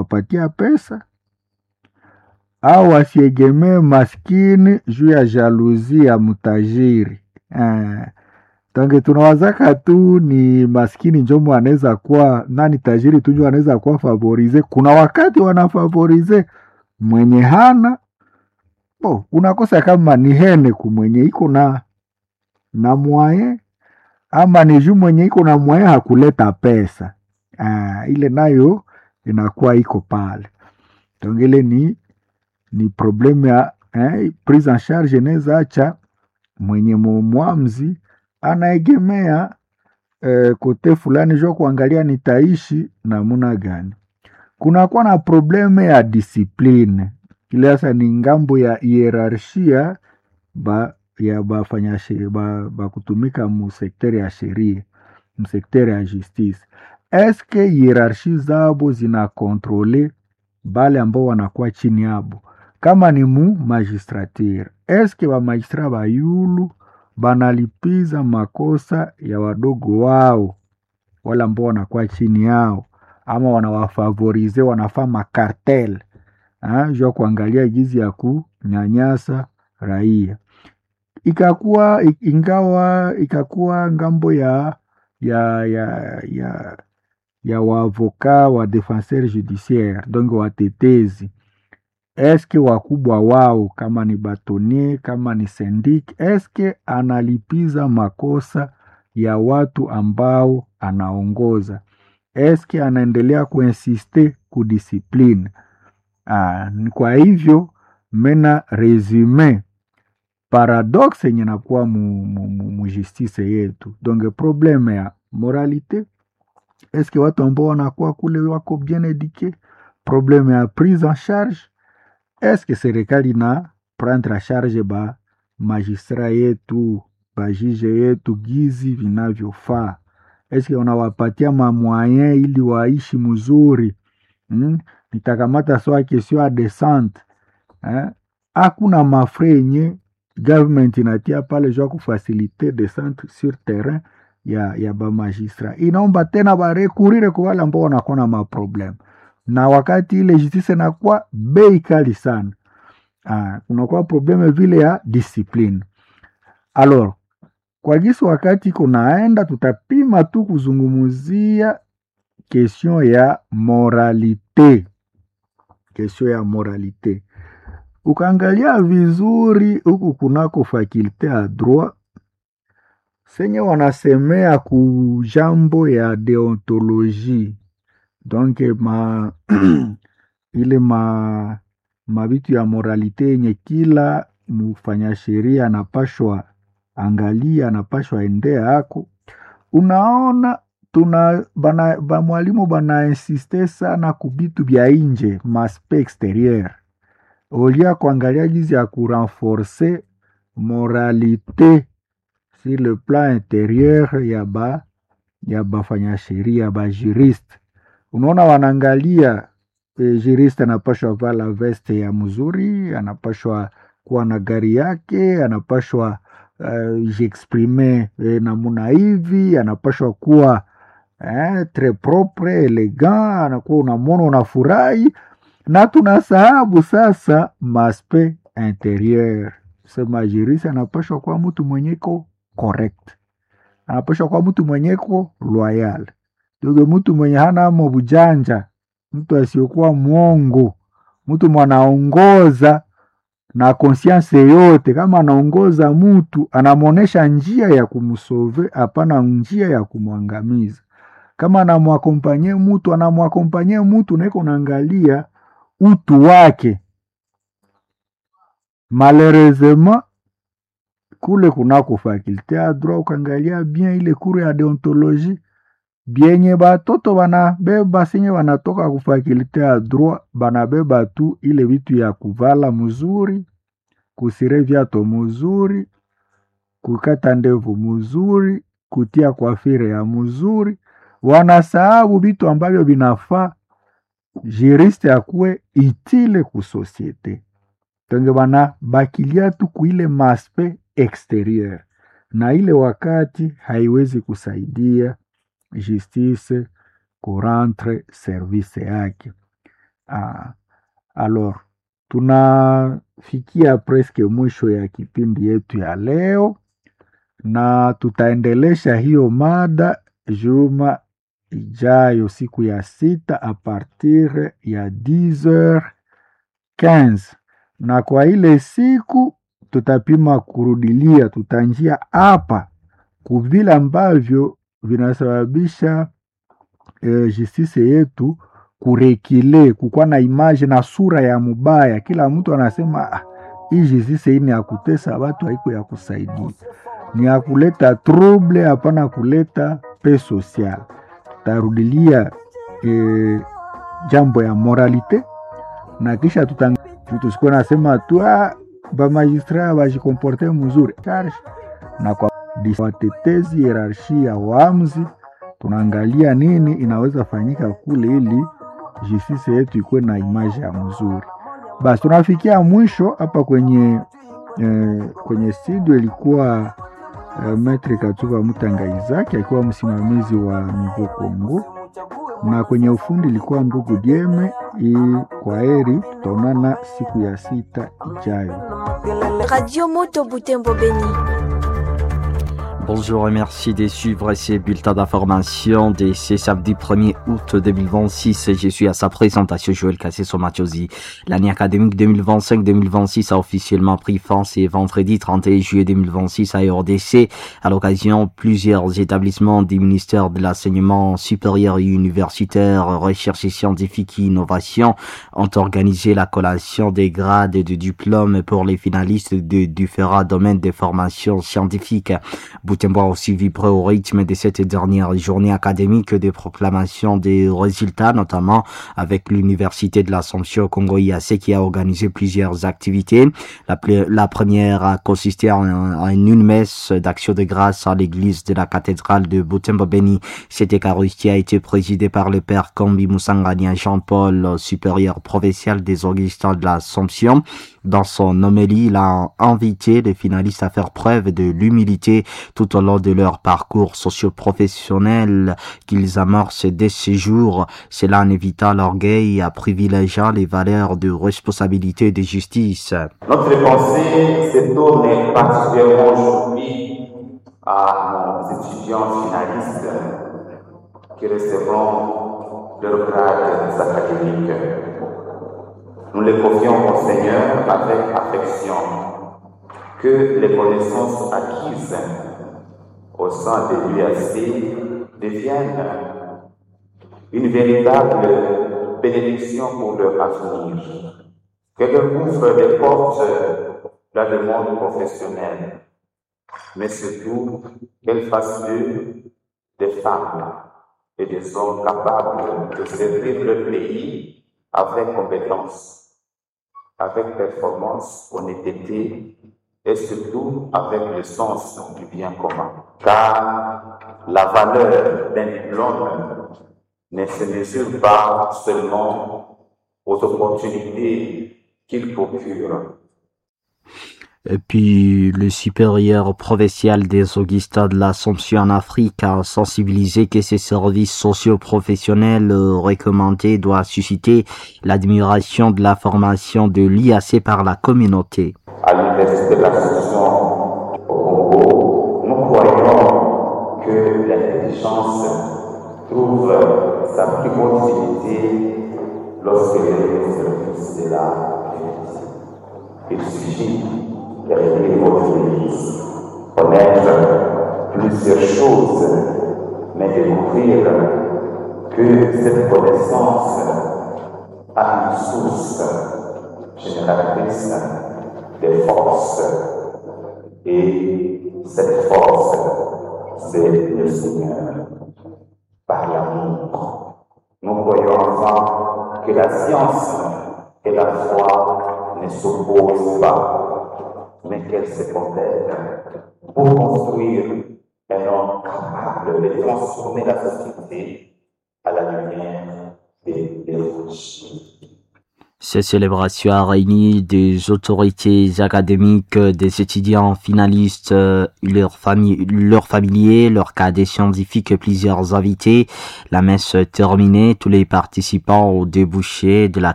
wanawapatia pesa, au wasiegemee maskini juu ya jaluzi ya mtajiri. Tange tunawazaka tu ni maskini njomo anaweza kuwa nani, tajiri tu njo anaweza kuwa favorize. Kuna wakati wanafavorize mwenye hana. Unakosa kama ni hene kumwenye iko na mwaye, ama ni juu mwenye iko na mwaye hakuleta pesa. Ile nayo inakuwa iko pale. Tongele ni probleme ya prise en charge neza acha mwenye mwamzi anaegemea kote fulani jo kuangalia nitaishi namuna gani. Kunakuwa na probleme ya discipline. Ile hasa ni ngambo ya hierarchia ya bafanya kutumika mu sekteri ya sheria, mu sekteri ya justice. Eske hierarchie zabo zina kontrole bale ambao wanakuwa chini yabo? Kama ni mu magistrature, eske wa magistra bayulu banalipiza makosa ya wadogo wao wala ambao wanakuwa chini yao, ama wanawafavorize, wanafaa makartel jua kuangalia gizi ya kunyanyasa raia. Ikakuwa ngambo ya waavoka wa defenseur judiciaire, donc watetezi. Eske wakubwa wao kama ni batonier, kama ni syndic, eske analipiza makosa ya watu ambao anaongoza? Eske anaendelea kuinsiste kudiscipline? Kwa hivyo mena resume paradoxe yenye nakuwa mu justice yetu. Donc probleme ya moralité, eske watu ambao wanakuwa kule wako bien éduqué? Probleme ya prise en charge, eske serikali na prendre en charge ba magistrat yetu, ba juge yetu gizi vinavyofaa? Eske unawapatia mamwayen ili waishi mzuri? Nitakamata soa kesio ya descente. Hakuna mafre yenye government inatia pale jua kufasilite descente sur terrain ya ba magistrat. Inaomba tena barekurire kwa wale ambao wanakuwa na maproblem. Na wakati ile justice inakuwa bei kali sana, kunakuwa probleme vile ya discipline. Alors, kwa gisi wakati kunaenda, tutapima tu kuzungumuzia question ya moralité. Question ya moralité. Ukaangalia vizuri huku kunako fakulte ya droit, senye wanasemea ku jambo ya deontologie. Donc ile mabitu ya moralité yenye kila mufanya sheria anapashwa angalia, anapashwa endea hako. Unaona ba mwalimu bana insiste sana kubitu bya inje, maspe exterieur, olia kuangalia gizi ya kurenforcer moralité sur le plan intérieur ya bafanya sheria, ba juriste. Unaona wanangalia juriste anapashwa vala veste ya mzuri, anapashwa kuwa na gari yake, anapashwa j'exprime namuna hivi, anapashwa kuwa très propre, elegant, anakuwa unamwona unafurahi. Na tunasahabu sasa maspe interieur. Sema juriste anapashwa kuwa mtu mwenyeko correct, anapashwa kuwa mtu mwenyeko loyal, tuge mtu mwenye hana amo bujanja, mtu asiokuwa mwongo, mtu mwanaongoza na conscience yote. Kama anaongoza mtu, anamonesha njia ya kumusove, hapana njia ya kumwangamiza. Kama anamwakompanye mtu, anamwakompanye mtu naiko naangalia utu wake. Malheureusement kule kunako fakulte ya droit, ukaangalia bien ile kuru ya deontologie, bienye batoto banabeba sinye wanatoka ku fakulte ya droit, banabeba tu ile vitu ya kuvala mzuri, kusire viato mzuri, kukata ndevu mzuri, kutia kwafire ya mzuri. Wanasahabu vitu ambavyo vinafaa juriste akuwe itile ku societe. Tenge bana bakilia tu kuile maspe exterieur, na ile wakati haiwezi kusaidia justice kurentre service yake. Alors, tunafikia preske mwisho ya kipindi yetu ya leo, na tutaendelesha hiyo mada juma ijayo siku ya 6 a partir ya 10h15, na kwa ile siku tutapima kurudilia, tutanjia hapa kuvile ambavyo vinasababisha justice yetu kurekile, kukuwa na image na sura ya mubaya. Kila mtu anasema hii justice hii ni ya kutesa watu, haiko ya kusaidia, ni ya kuleta trouble, hapana kuleta paix sociale. Tarudilia jambo ya moralite, na kisha tusikuwa nasema tu ba magistrat bajikomporte mzuri na kwa watetezi hierarchia ya waamuzi, tunaangalia nini inaweza fanyika kule ili justice yetu ikuwe na image ya mzuri. Basi tunafikia mwisho hapa kwenye studio. Ilikuwa Maitre Katuba Mutanga Isaac akiwa msimamizi wa Niveau Congo, na kwenye ufundi ilikuwa ndugu Dieme. Kwa heri, tutaonana siku ya 6 ijayo. Radio Moto Butembo Beni. Bonjour et merci de suivre ces bulletins d'information de ce samedi 1er août 2026. Je suis à sa présentation, Joël Kassé-Somatiosi. L'année académique 2025-2026 a officiellement pris fin ce vendredi 31 juillet 2026 à RDC. À l'occasion, plusieurs établissements du ministère de l'enseignement supérieur et universitaire, recherche et scientifique et innovation ont organisé la collation des grades et de diplômes pour les finalistes de différents domaines de formation scientifique. Butembo a aussi vibré au rythme de cette dernière journée académique des proclamations des résultats, notamment avec l'Université de l'Assomption Congo IAC qui a organisé plusieurs activités. La première a consisté en une messe d'action de grâce à l'église de la cathédrale de Butembo Beni. Cette Eucharistie a été présidée par le père Kombi Musangania Jean-Paul, supérieur provincial des Augustins de l'Assomption. Dans son homélie, il a invité les finalistes à faire preuve de l'humilité tout au long de leur parcours socio-professionnel qu'ils amorcent dès ce jour, cela en évitant l'orgueil et en privilégiant les valeurs de responsabilité et de justice. Notre pensée se tourne particulièrement aujourd'hui à nos étudiants finalistes qui recevront leur grade académique. Nous les confions au Seigneur avec affection, que les connaissances acquises au sein de l'UAC deviennent une véritable bénédiction pour leur avenir, qu'elles ouvrent des portes dans le monde professionnel, mais surtout qu'elles fassent d'eux des femmes et des hommes capables de servir le pays avec compétence, avec performance, honnêteté et surtout avec le sens du bien commun. Car la valeur d'un diplôme ne se mesure pas seulement aux opportunités qu'il procure. Et puis, le supérieur provincial des Augustins de l'Assomption en Afrique a sensibilisé que ces services socio-professionnels recommandés doivent susciter l'admiration de la formation de l'IAC par la communauté. À l'Université de l'Assomption au Congo, nous croyons que l'intelligence trouve sa plus grande utilité lorsqu'elle est au service de la vérité. Il suffit de régler votre Église, connaître plusieurs choses, mais découvrir que cette connaissance a une source génératrice de force, et cette force, c'est le Seigneur, par l'amour. Nous voyons enfin que la science et la foi ne s'opposent pas, mais qu'elles se complètent pour construire un homme capable de transformer la société à la lumière des l'évangile. Cette célébration a réuni des autorités académiques, des étudiants finalistes, leurs familiers, leurs cadets scientifiques et plusieurs invités. La messe terminée, tous les participants ont débouché de la